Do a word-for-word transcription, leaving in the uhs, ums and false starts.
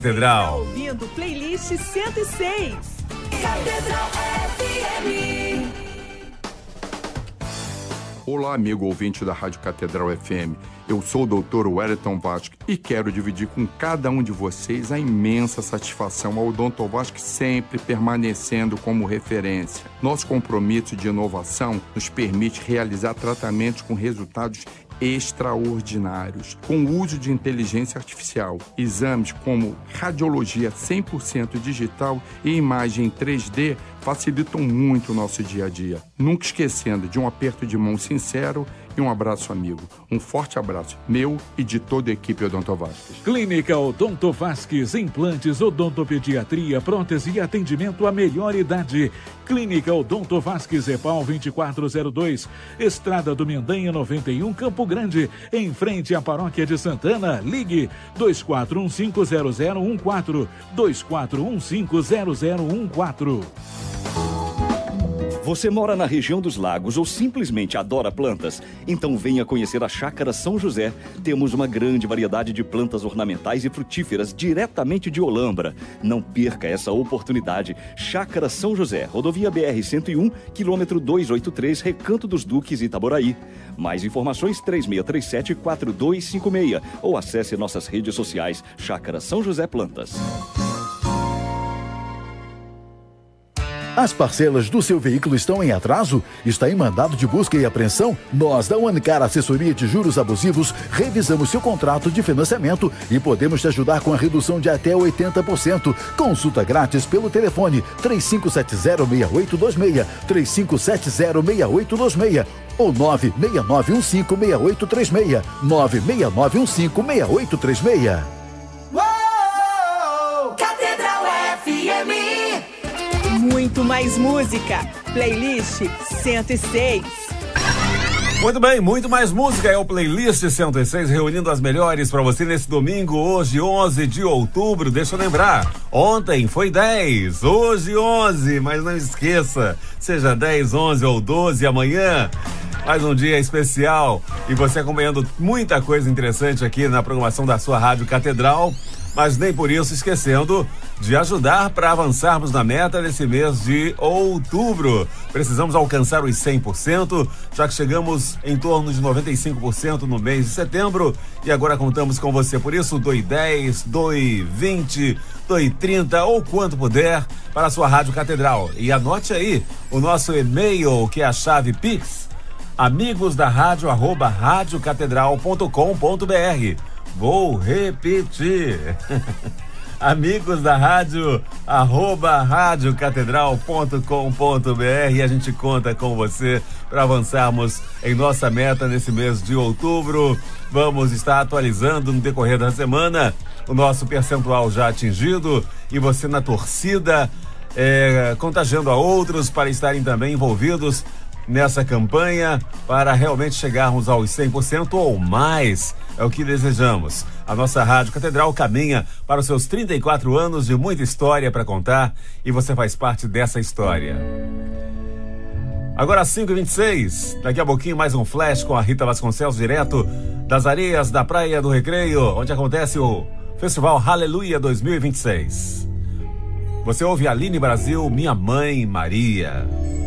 Catedral. Ouvindo Playlist cento e seis. Catedral F M. Olá, amigo ouvinte da Rádio Catedral F M. Eu sou o doutor Wellington Vasque e quero dividir com cada um de vocês a imensa satisfação ao Odonto Vasque sempre permanecendo como referência. Nosso compromisso de inovação nos permite realizar tratamentos com resultados extraordinários, com o uso de inteligência artificial, exames como radiologia cem por cento digital e imagem três D facilitam muito o nosso dia a dia. Nunca esquecendo de um aperto de mão sincero e um abraço amigo. Um forte abraço, meu e de toda a equipe Odonto Vasques. Clínica Odonto Vasques, implantes, odontopediatria, prótese e atendimento à melhor idade. Clínica Odonto Vasques, EPAL vinte e quatro zero dois, Estrada do Mendanha noventa e um, Campo Grande, em frente à Paróquia de Santana. Ligue dois quatro um cinco zero zero um quatro, dois quatro um cinco zero zero um quatro. Você mora na região dos lagos ou simplesmente adora plantas? Então venha conhecer a Chácara São José. Temos uma grande variedade de plantas ornamentais e frutíferas diretamente de Olambra. Não perca essa oportunidade. Chácara São José, rodovia B R cento e um, quilômetro duzentos e oitenta e três, Recanto dos Duques, Itaboraí. Mais informações três seis três sete, quatro dois cinco seis ou acesse nossas redes sociais Chácara São José Plantas. As parcelas do seu veículo estão em atraso? Está em mandado de busca e apreensão? Nós, da Unicar Assessoria de Juros Abusivos, revisamos seu contrato de financiamento e podemos te ajudar com a redução de até oitenta por cento. Consulta grátis pelo telefone três cinco sete zero, seis oito dois seis, três cinco sete zero, seis oito dois seis ou nove seis nove um cinco, seis oito três seis, nove seis nove um cinco, seis oito três seis. Catedral F M. Muito mais música. Playlist cento e seis. Muito bem, muito mais música. É o Playlist cento e seis, reunindo as melhores para você nesse domingo, hoje, onze de outubro. Deixa eu lembrar, ontem foi dez, hoje onze, mas não esqueça, seja dez, onze ou doze, amanhã mais um dia especial e você acompanhando muita coisa interessante aqui na programação da sua Rádio Catedral, mas nem por isso esquecendo de ajudar para avançarmos na meta desse mês de outubro. Precisamos alcançar os cem por cento, já que chegamos em torno de noventa e cinco por cento no mês de setembro e agora contamos com você. Por isso, doe dez, doe vinte, doe trinta ou quanto puder para a sua Rádio Catedral. E anote aí o nosso e-mail, que é a chave Pix, amigos da rádio arroba radiocatedral ponto com ponto br. Vou repetir. Amigos da rádio, arroba radiocatedral ponto com ponto br, e a gente conta com você para avançarmos em nossa meta nesse mês de outubro. Vamos estar atualizando no decorrer da semana o nosso percentual já atingido e você na torcida, é, contagiando a outros para estarem também envolvidos nessa campanha para realmente chegarmos aos cem por cento ou mais. É o que desejamos. A nossa Rádio Catedral caminha para os seus trinta e quatro anos de muita história para contar e você faz parte dessa história. Agora cinco e vinte e seis, daqui a pouquinho mais um flash com a Rita Vasconcelos, direto das areias da Praia do Recreio, onde acontece o Festival Aleluia dois mil e vinte e seis. Você ouve Aline Brasil, Minha Mãe Maria.